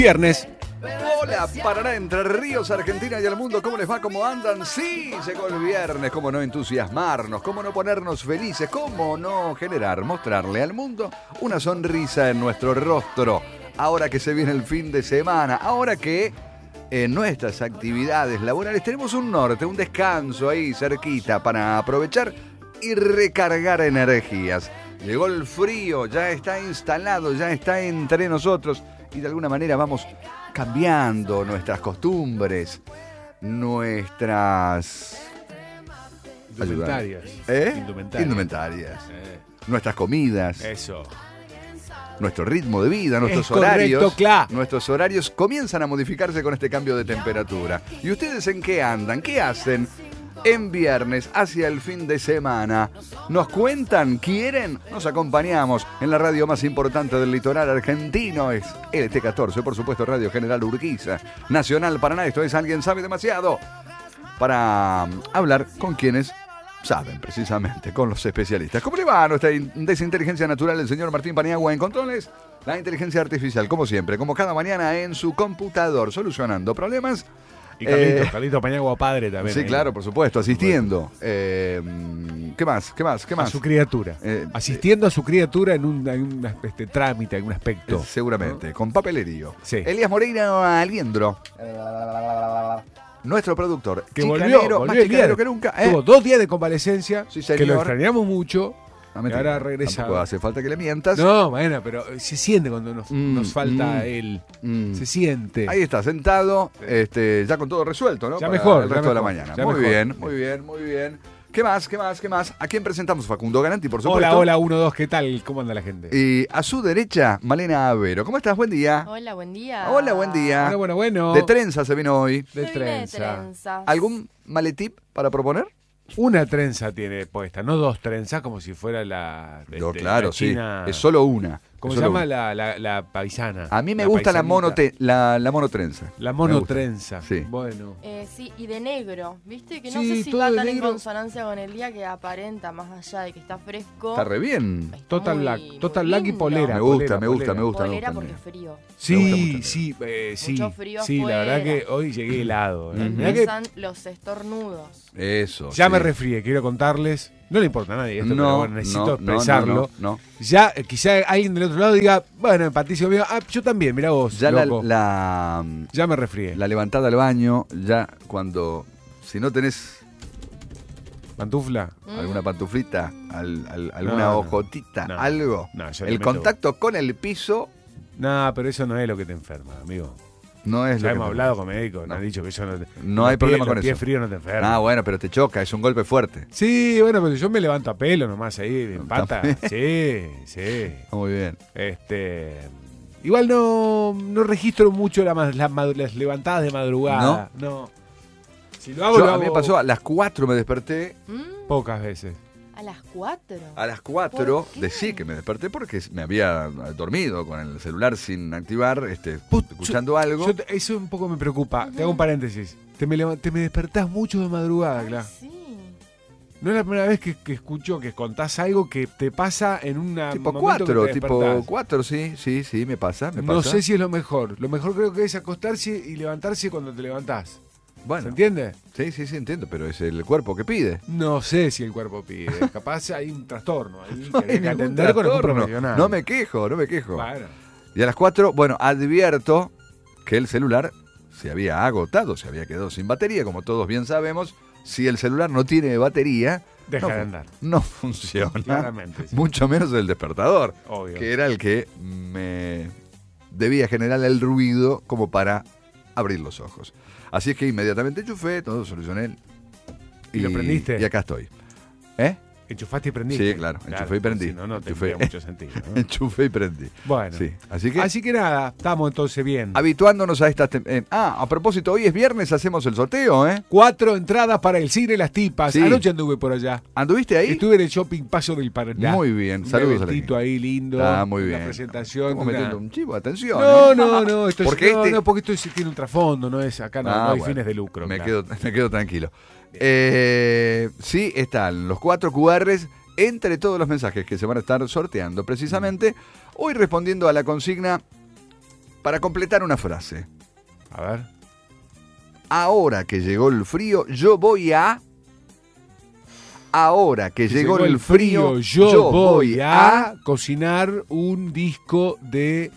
Viernes. Hola, Paraná, Entre Ríos, Argentina y el mundo. ¿Cómo les va? ¿Cómo andan? Sí, llegó el viernes. ¿Cómo no entusiasmarnos? ¿Cómo no ponernos felices? ¿Cómo no mostrarle al mundo una sonrisa en nuestro rostro? Ahora que se viene el fin de semana, ahora que en nuestras actividades laborales tenemos un norte, un descanso ahí cerquita para aprovechar y recargar energías. Llegó el frío, ya está instalado, ya está entre nosotros y de alguna manera vamos cambiando nuestras costumbres, nuestras Indumentarias. Indumentarias. Nuestras comidas. Eso. Nuestro ritmo de vida, nuestros Es correcto, horarios. Cla. Nuestros horarios comienzan a modificarse con este cambio de temperatura. ¿Y ustedes en qué andan? ¿Qué hacen en viernes hacia el fin de semana? ¿Nos cuentan? ¿Quieren? Nos acompañamos en la radio más importante del litoral argentino. Es LT14, por supuesto, Radio General Urquiza. Nacional Paraná, esto es Alguien Sabe Demasiado. Para hablar con quienes saben, precisamente, con los especialistas. ¿Cómo le va a nuestra desinteligencia natural el señor Martín Paniagua en controles? La inteligencia artificial, como siempre, como cada mañana en su computador, solucionando problemas. Y Carlito Paniagua padre también. Sí, claro, por supuesto, asistiendo. ¿Qué más? A su criatura. Asistiendo a su criatura en un trámite, en un aspecto. Seguramente, ¿no? con papelerío. Sí. Elías Moreira Aliendro. Nuestro productor. Que chicanero, volvió más el chicanero día. que nunca. Tuvo 2 días de convalecencia. Sí, señor. Que lo extrañamos mucho. No, y ahora regresa. Tampoco hace falta que le mientas. No, bueno, pero se siente cuando nos falta él. Se siente. Ahí está, sentado, ya con todo resuelto, ¿no? Ya Para mejor, el ya resto de la mejor, mañana. ya Muy mejor. bien, muy bien, muy bien. ¿Qué más? ¿A quién presentamos? Facundo Garanti, por supuesto. Hola, 1, 2, ¿qué tal? ¿Cómo anda la gente? Y a su derecha, Malena Avero. ¿Cómo estás? Buen día. Hola, buen día. Hola, buen día. Bueno. De trenza se vino hoy. De Yo vine de trenza. trenzas. ¿Algún maletip para proponer? Una trenza tiene puesta, no 2 trenzas, como si fuera la de, No, de claro, la sí. China. Es solo una. ¿Cómo Es se solo llama una. la paisana? A mí me gusta la paisanita. monotrenza. La Me gusta. monotrenza. Sí. Bueno. Sí, y de negro, ¿viste? Que no Sí, sé si todo va de tan en negro. consonancia con el día que aparenta, más allá de que está fresco. Está re bien. Está Total muy- Black. muy Total Black y lindo. polera. Me gusta, polera, me gusta, polera. me gusta. Polera me porque gusta. es frío. Me gusta Sí, mucho. sí. Mucho frío Sí, la verdad afuera. que hoy llegué helado. La verdad que Empiezan los estornudos. Eso. ya sí. me resfrié, quiero contarles. No le importa a nadie esto, pero bueno, necesito no, expresarlo. no. Ya, quizá alguien del otro lado diga, bueno, Patricio, mío, yo también, mirá vos, Ya loco. la Ya me resfrié. levantada al baño, ya cuando, si no tenés ¿Pantufla? alguna pantuflita, alguna No, ojotita, no. algo, No, yo le el meto- contacto con el piso No, pero eso no es lo que te enferma, amigo. no es Ya lo hemos que hablado con médicos, No. nos han dicho que eso no te... No hay problema con Los pies eso. fríos no te enferman. Ah, bueno, pero te choca, es un golpe fuerte. Sí, bueno, pero yo me levanto a pelo nomás ahí, en pata. Sí. Muy bien. Igual no registro mucho las levantadas de madrugada. No. Si lo hago, Yo, lo a hago mí me pasó, a las 4 me desperté, pocas veces. ¿A las 4? a las 4 ¿Por qué? decí que me desperté porque me había dormido con el celular sin activar, escuchando algo. Eso un poco me preocupa. Te hago un paréntesis. Te me despertás mucho de madrugada, claro. Sí. No es la primera vez que escucho que contás algo que te pasa en una Tipo momento que 4, te tipo despertás. 4, sí, me pasa. No sé si es lo mejor. Lo mejor creo que es acostarse y levantarse cuando te levantás. Bueno, ¿Se entiende? sí, entiendo, pero es el cuerpo que pide. No sé si el cuerpo pide. Capaz hay un trastorno ahí No que hay hay que ningún atender con un trastorno. profesional. No me quejo. Bueno, Y a las 4, bueno, advierto que el celular se había agotado, se había quedado sin batería, como todos bien sabemos. Si el celular no tiene batería, deja no, de andar. no funciona. Claramente. Sí. Mucho menos el despertador, Obvio. que era el que me debía generar el ruido como para abrir los ojos. Así es que inmediatamente enchufé, todo solucioné. ¿Y lo prendiste? Y acá estoy. ¿Eh? Enchufaste y prendiste. Sí, claro, enchufé y prendí. Si no, no Enchufé. tendría mucho sentido. ¿no? Enchufé y prendí. Bueno. Sí, Así que nada, estamos entonces bien. habituándonos a estas... a propósito, hoy es viernes, hacemos el sorteo, ¿eh? 4 entradas para el cine Las Tipas. Sí. Anoche anduve por allá. ¿Anduviste ahí? Estuve en el shopping Paso del Paraná. Muy bien, Un saludos a la eventito gente. ahí lindo. Ah, muy bien. Una presentación. Estamos una- metiendo un chivo, atención. No, esto Porque porque esto tiene un trasfondo, no es acá, no hay bueno, fines de lucro. Me claro. quedo tranquilo. Sí, están los 4 QRs entre todos los mensajes que se van a estar sorteando precisamente. Hoy respondiendo a la consigna para completar una frase. A ver. Ahora que llegó el frío, yo voy a... Ahora que llegó el frío, yo voy a cocinar un disco de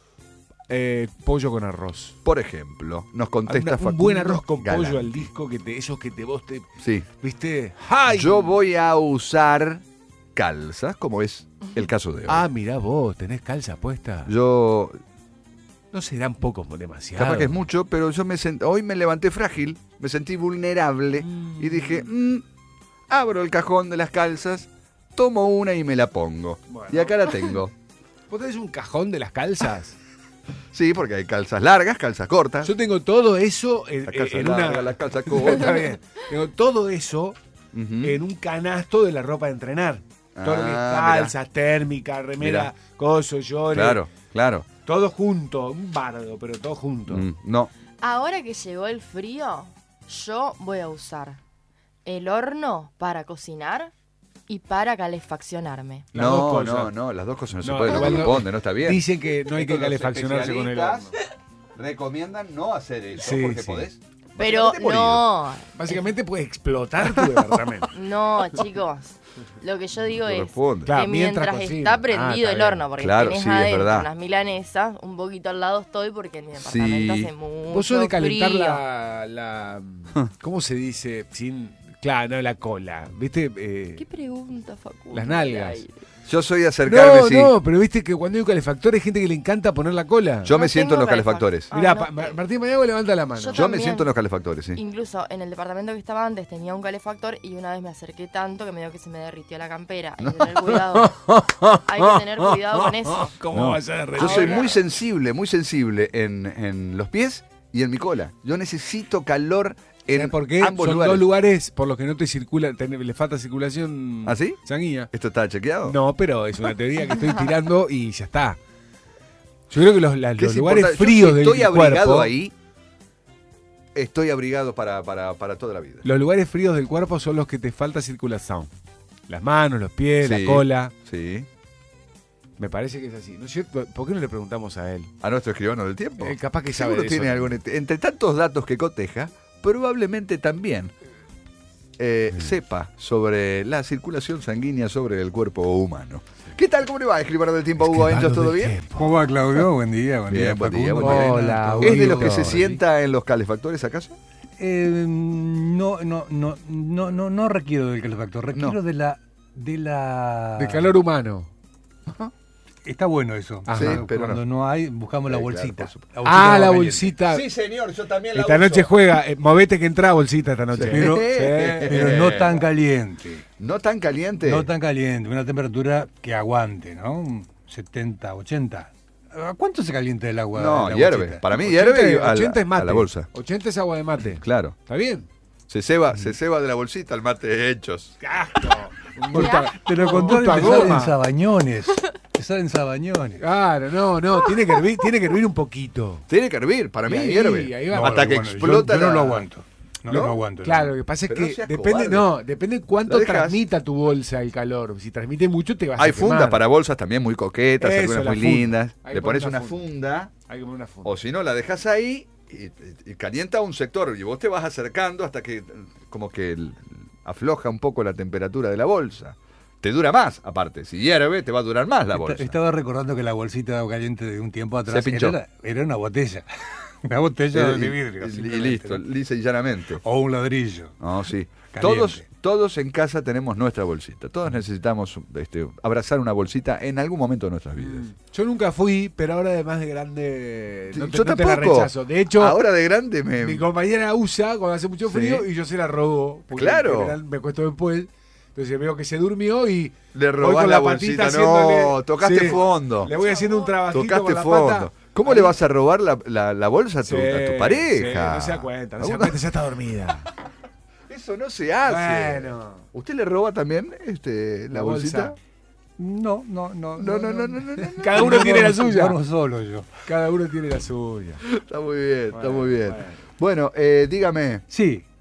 pollo con arroz. Por ejemplo, nos contesta Un Facundo buen arroz con Galante. pollo al disco, esos que vos te... Sí. ¿Viste? ¡Ay! Yo voy a usar calzas, como es el caso de hoy. Ah, mirá vos, tenés calza puesta. Yo, No serán pocos demasiado. capaz que es mucho, pero yo hoy me levanté frágil, me sentí vulnerable y dije, abro el cajón de las calzas, tomo una y me la pongo. Bueno. Y acá la tengo. ¿Vos tenés un cajón de las calzas? Sí, porque hay calzas largas, calzas cortas. Yo tengo todo eso en, Las calzas en largas, una... las calzas Está cortas. bien. Tengo todo eso Ujú. en un canasto de la ropa de entrenar. Todo lo que es Ah, calzas, térmica, remera, Mirá. coso, llore. Claro, claro. Todo junto, un bardo, pero todo junto. No. Ahora que llegó el frío, yo voy a usar el horno para cocinar y para calefaccionarme. Las dos No, cosas. no, las dos cosas no se No, pueden, no igual no- corresponde, no está bien. Dicen que no hay que Esto los calefaccionarse con el horno. especialistas recomiendan no hacer eso Sí, porque sí. podés Pero básicamente morir. no, Básicamente puede explotar tu departamento. no, chicos. Lo que yo digo es Corresponde. Claro, que mientras mientras cocina. está prendido Ah, el está horno, porque Claro, tenés sí, es adentro verdad. unas milanesas, un poquito al lado estoy porque en mi departamento Sí. hace mucho Vos sos de calentar frío. la ¿cómo se dice? Claro, no, la cola. ¿Viste? ¿Qué pregunta, Facundo? Las nalgas. Ay, Yo soy de acercarme, No, sí. no, pero viste que cuando hay un calefactor hay gente que le encanta poner la cola. Yo me No siento en tengo los calefactores. Ah, Mirá, no. Martín Mayago levanta la mano. Yo Yo me también. siento en los calefactores, sí. Incluso en el departamento que estaba antes tenía un calefactor y una vez me acerqué tanto que me dio que se me derritió la campera. Hay que tener cuidado. Hay que tener cuidado con eso. ¿Cómo No. vas a Yo derretir? soy Ahora- muy sensible en los pies y en mi cola. Yo necesito calor en ¿Sabes por qué? ambos Son lugares. dos lugares por los que no te circula, le falta circulación ¿Ah, sí? sanguínea. ¿Esto está chequeado? No, pero es una teoría que estoy tirando y ya está. Yo creo que los ¿Qué los es lugares importante? Yo fríos si del estoy abrigado cuerpo, ahí, estoy abrigado para toda la vida. los lugares fríos del cuerpo son los que te falta circulación. Las manos, los pies, Sí. la cola. Sí. Me parece que es así. ¿No es cierto? ¿Por qué no le preguntamos a él? A nuestro escribano del tiempo. Capaz que sabe Seguro de tiene eso. algún... Entre tantos datos que coteja, probablemente también sepa sobre la circulación sanguínea sobre el cuerpo humano. ¿Qué tal? ¿Cómo le va, escribano del tiempo, Hugo Escribano Enchos? ¿Todo del bien? tiempo. ¿Cómo va, Claudio? Buen día, Bien, buen día, Facundo, buen día. Elena, Hola, todo ¿Es de bien. los que se Hugo. sienta en los calefactores, acaso? No requiero del calefactor, requiero No. de la... De calor humano. Está bueno eso. Ajá. Sí, pero Cuando no. no hay, buscamos la Claro, bolsita. por supuesto. La bolsita Ah, la agua bolsita. Sí, señor, yo también Esta noche juega. Movete que entra bolsita esta noche. Sí. Pero, Sí. pero no tan caliente. ¿No tan caliente? No tan caliente. Una temperatura que aguante, ¿no? Un 70, 80. ¿A cuánto se calienta el agua? No, la hierve. bolsita? Para mí hierve 80 es mate. a la bolsa. 80 es agua de mate. Claro. ¿Está bien? Se ceba de la bolsita el mate hechos. ¡Qué asco! Un Qué gusto a- asco. De lo un contrario, gusto a te salen goma. sabañones. Te salen sabañones. Claro, no, tiene que hervir un poquito. Tiene que hervir, para mí Y ahí- hierve. ahí va. No, Hasta que bueno, explota yo no la- lo aguanto. No, ¿No? lo aguanto. Claro, lo que pasa es Pero no que seas depende, cobarde. depende cuánto Lo dejas. transmita tu bolsa el calor. Si transmite mucho te vas a Hay quemar. fundas para bolsas también muy coquetas, Eso, algunas la muy funda. lindas. Hay que Le pones poner una una funda, Hay que poner una funda. o si no, la dejas ahí y calienta un sector. Y vos te vas acercando hasta que como que afloja un poco la temperatura de la bolsa. Te dura más, aparte. Si hierve, te va a durar más la bolsa. Estaba recordando que la bolsita de agua caliente de un tiempo atrás Se pinchó. era una botella. Una botella de vidrio. y simplemente, listo, ¿no? lisa y llanamente. O un ladrillo. No, sí. Caliente. Todos en casa tenemos nuestra bolsita. Todos necesitamos abrazar una bolsita en algún momento de nuestras vidas. Yo nunca fui, pero ahora además de grande Sí, no te, yo no te la tampoco. rechazo. De hecho, Ahora de grande mi compañera usa cuando hace mucho frío Sí. y yo se la robo. Porque Claro. en general me cuesto después. Entonces veo que se durmió y le voy robás con la patita bolsita. No, haciéndole- tocaste Sí. fondo. le voy haciendo un trabajito Tocaste con la fondo. pata. ¿Cómo Ahí- le vas a robar la bolsa a tu, Sí, a tu pareja? sí, no se da cuenta, no se da ¿A cuenta, ya está dormida. Eso no se hace. Bueno. ¿Usted le roba también la La bolsita? bolsa. No. No. Cada uno tiene la suya. No solo yo. Cada uno tiene la suya. Está muy bien, está Bueno, muy bien. bueno. Bueno, dígame, Sí.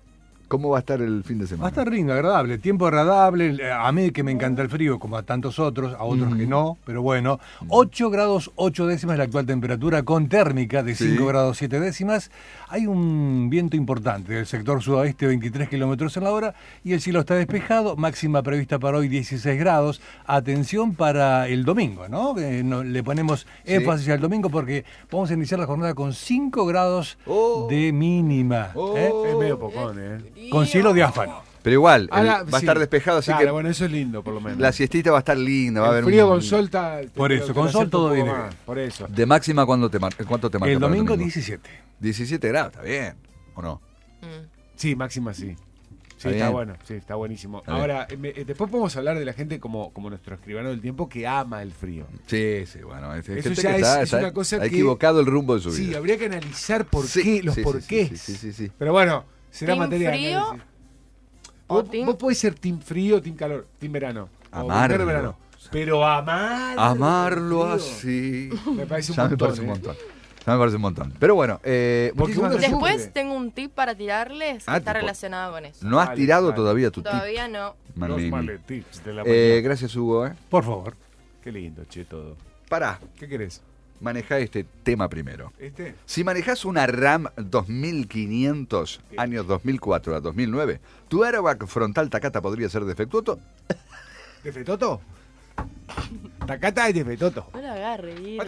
¿Cómo va a estar el fin de semana? Va a estar lindo, agradable, tiempo agradable. A mí que me encanta el frío, como a tantos otros, a otros que no, pero bueno. 8 grados 8 décimas la actual temperatura, con térmica de 5 grados 7 décimas. Hay un viento importante del sector sudoeste, 23 kilómetros en la hora, y el cielo está despejado. Máxima prevista para hoy, 16 grados. Atención para el domingo, ¿no? Le ponemos énfasis al domingo porque vamos a iniciar la jornada con 5 grados de mínima. Es medio pocón, Con cielo diáfano. Pero igual, Ahora, va a estar despejado, así claro, que bueno, eso es lindo, por lo menos. la siestita va a estar linda. Va a El haber frío con sol está... Por eso, con sol todo viene bien. Por eso. ¿De máxima cuánto te marca? El domingo 17. 17 grados, está bien, ¿o no? Sí, máxima sí. Sí, Está está bien. bueno, sí, está buenísimo. Está Ahora, después podemos hablar de la gente como nuestro escribano del tiempo que ama el frío. Sí, bueno. Eso gente ya que es una cosa ha que... equivocado el rumbo de su Sí, vida. habría que analizar por Sí, qué, los sí, porqués. sí. Pero bueno, será ¿Team materia de frío análisis. o Vos podés ser team frío, team calor, team verano. Amarlo. O invierno, verano. Pero Amarlo el frío, así. Me parece un Ya me montón. parece un montón. Ya me parece un montón. Pero bueno, muchísimas uno gracias. Después sufre. tengo un tip para tirarles que Ah, está tipo, relacionado con eso. No has Dale, tirado dale. todavía tu tip. Todavía no. Los Malini. maletips de la mañana. Gracias, Hugo. Por favor. Qué lindo, che, todo. Pará, ¿Qué querés? manejá este tema primero. ¿Este? Si manejás una RAM 2500, años 2004 a 2009, tu airbag frontal Takata podría ser defectuoso. ¿Defetoto? Takata es defetoto. No lo agarre, Guido.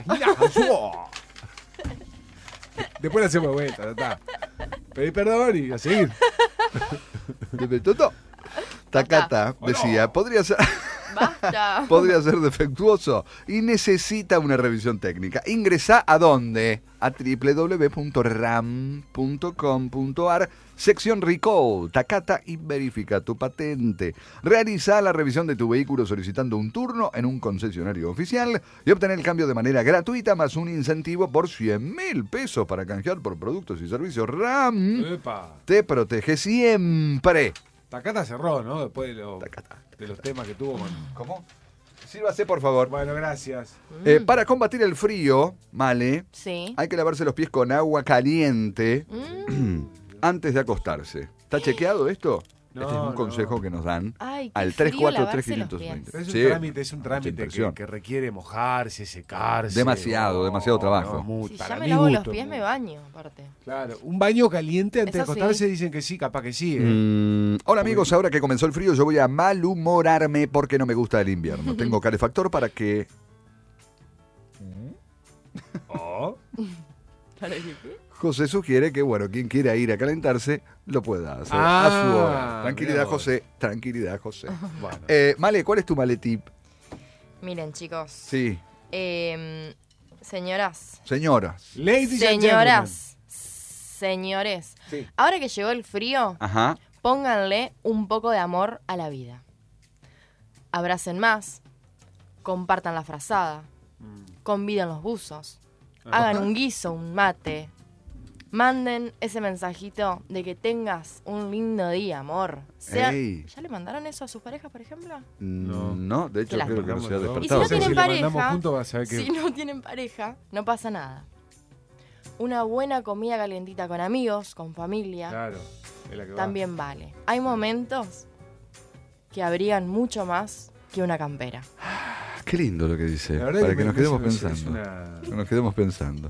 Después le hacemos vuelta, ya está. Pedí perdón y a seguir. ¿Defectuoso? Takata decía, podría ser... Basta. podría ser defectuoso y necesita una revisión técnica. Ingresá a dónde? A www.ram.com.ar, sección Recall, Takata, y verifica tu patente. Realiza la revisión de tu vehículo solicitando un turno en un concesionario oficial y obtener el cambio de manera gratuita más un incentivo por 100.000 pesos para canjear por productos y servicios. RAM Epa. te protege siempre. Takata cerró, ¿no? Después Takata. de los temas que tuvo con... ¿Cómo? Sírvase, por favor. Bueno, gracias. Para combatir el frío, Male, Sí. hay que lavarse los pies con agua caliente Mm. antes de acostarse. ¿Está chequeado esto? No, Este es un no. consejo que nos dan Ay, qué al frío lavarse los 343-520. Pero es un mucha trámite impresión. que requiere mojarse, secarse. Demasiado trabajo. Si para ya me mi lavo los gusto, pies, mucho. me baño, aparte. Claro, un baño caliente antes de Eso sí. acostarse dicen que sí, capaz que sí. Hola amigos, ahora que comenzó el frío yo voy a malhumorarme porque no me gusta el invierno. Tengo calefactor para que... Oh. ¿Para qué? José sugiere que, bueno, quien quiera ir a calentarse, lo pueda hacer Ah, a su hora. Tranquilidad, mirá vos. José. Tranquilidad, José. Bueno. Male, ¿cuál es tu maletip? Miren, chicos. Sí, Señoras. señoras. Ladies and Señoras. Señores. Sí. Ahora que llegó el frío, Ajá. pónganle un poco de amor a la vida. Abracen más. Compartan la frazada. Conviden los buzos. Hagan un guiso, un mate. Manden ese mensajito de que tengas un lindo día, amor. Ey. ¿Ya le mandaron eso a sus parejas, por ejemplo? No, de hecho Te las creo que no se ha mandamos, Y si despertado. no tienen si le mandamos pareja, juntos vas a ver que... si no tienen pareja, no pasa nada. Una buena comida calientita con amigos, con familia, Claro, es la que va. también vale. Hay momentos que abrigan mucho más que una campera. Qué lindo lo que dice. La verdad Para que que me nos quedemos parece pensando. es Que nos quedemos pensando.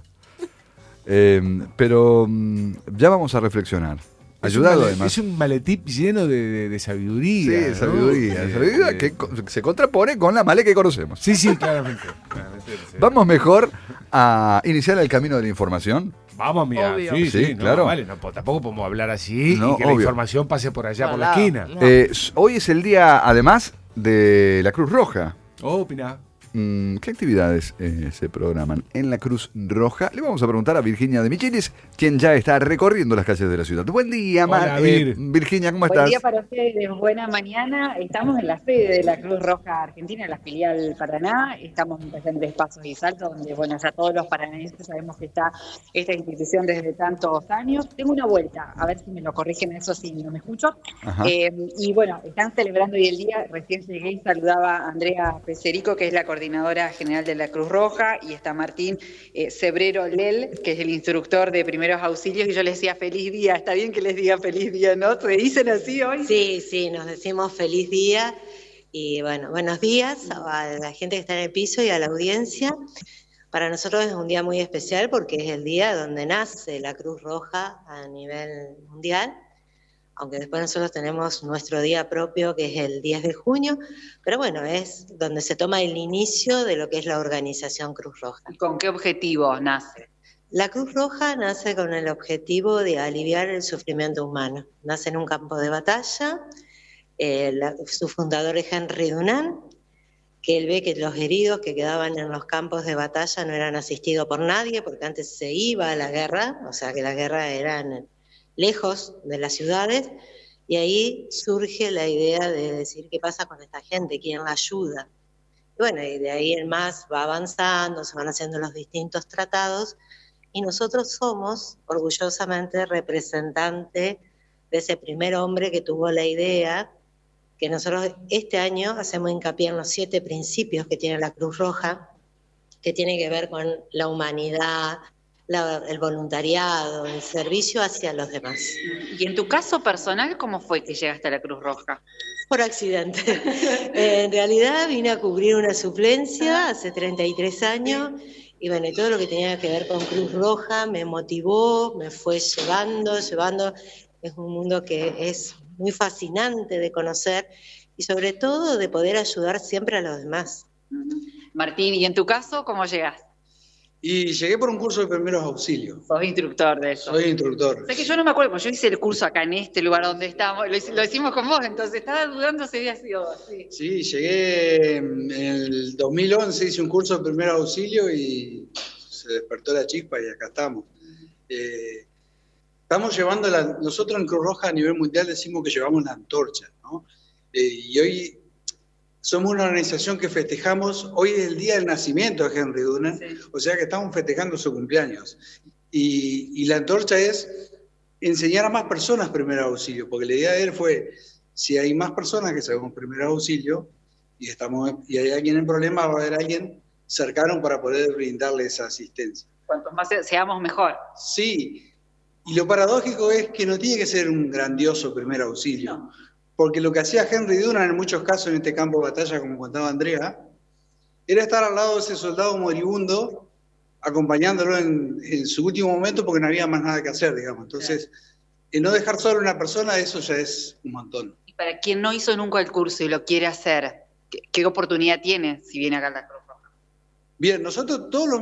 Pero ya vamos a reflexionar. Ayudado además. Es un maletip lleno de sabiduría. Sí, ¿no? sabiduría. Sabiduría que se contrapone con la Male que conocemos. Sí, sí, claramente. Sí. Vamos mejor a iniciar el camino de la información. Vamos, mira. Obvio. Sí, Sí, sí, claro. No, vale, tampoco podemos hablar así No, y que la obvio. información pase por allá, por la lado. esquina. No. Hoy es el día, además, de la Cruz Roja. Oh, opina. ¿Qué actividades se programan en la Cruz Roja? Le vamos a preguntar a Virginia de Michelis, quien ya está recorriendo las calles de la ciudad. Buen día, Hola, Vir. Virginia, ¿cómo Buen estás? día para ustedes, buena mañana. Estamos en la sede de la Cruz Roja Argentina, en la filial Paraná. Estamos en presentes Pasos y Salto, donde, bueno, ya todos los paranaenses sabemos que está esta institución desde tantos años. Tengo una vuelta, a ver si me lo corrigen eso si no me escucho. Ajá. Y bueno, están celebrando hoy el día. Recién llegué y saludaba a Andrea Peserico, que es la coordinadora coordinadora general de la Cruz Roja, y está Martín Cebrero Lel, que es el instructor de primeros auxilios, y yo les decía feliz día. Está bien que les diga feliz día, ¿no? ¿Se dicen así hoy? Sí, sí, nos decimos feliz día y bueno, buenos días a la gente que está en el piso y a la audiencia. Para nosotros es un día muy especial porque es el día donde nace la Cruz Roja a nivel mundial, aunque después nosotros tenemos nuestro día propio que es el 10 de junio, pero bueno, es donde se toma el inicio de lo que es la organización Cruz Roja. ¿Y con qué objetivo nace? La Cruz Roja nace con el objetivo de aliviar el sufrimiento humano. Nace en un campo de batalla, su fundador es Henry Dunant, que él ve que los heridos que quedaban en los campos de batalla no eran asistidos por nadie, porque antes se iba a la guerra, o sea que la guerra era lejos de las ciudades, y ahí surge la idea de decir qué pasa con esta gente, quién la ayuda. Y bueno, y de ahí en más va avanzando, se van haciendo los distintos tratados, y nosotros somos orgullosamente representantes de ese primer hombre que tuvo la idea, que nosotros este año hacemos hincapié en los 7 principios que tiene la Cruz Roja, que tiene que ver con la humanidad, el voluntariado, el servicio hacia los demás. Y en tu caso personal, ¿cómo fue que llegaste a la Cruz Roja? Por accidente. En realidad vine a cubrir una suplencia hace 33 años y bueno, y todo lo que tenía que ver con Cruz Roja me motivó, me fue llevando. Es un mundo que es muy fascinante de conocer y sobre todo de poder ayudar siempre a los demás. Martín, ¿y en tu caso cómo llegaste? Y llegué por un curso de primeros auxilios. Sos instructor de eso. Soy instructor. O sea que yo no me acuerdo, yo hice el curso acá en este lugar donde estamos, lo hicimos con vos, entonces estaba dudando si había sido así. Sí, llegué en el 2011, hice un curso de primer auxilio y se despertó la chispa y acá estamos. Estamos llevando, nosotros en Cruz Roja a nivel mundial decimos que llevamos la antorcha, ¿no? Y hoy somos una organización que festejamos, hoy es el día del nacimiento de Henry Dunant, sí. O sea que estamos festejando su cumpleaños. Y la antorcha es enseñar a más personas primer auxilio, porque la idea de él fue, si hay más personas que sabemos primer auxilio y hay alguien en problema, va a haber alguien cercano para poder brindarle esa asistencia. Cuantos más seamos, mejor. Sí, y lo paradójico es que no tiene que ser un grandioso primer auxilio. No. Porque lo que hacía Henry Dunant en muchos casos en este campo de batalla, como contaba Andrea, era estar al lado de ese soldado moribundo, acompañándolo en su último momento porque no había más nada que hacer, digamos. Entonces, el no dejar solo a una persona, eso ya es un montón. Y para quien no hizo nunca el curso y lo quiere hacer, ¿qué oportunidad tiene si viene acá a la Cruz Roja? Bien, nosotros todos los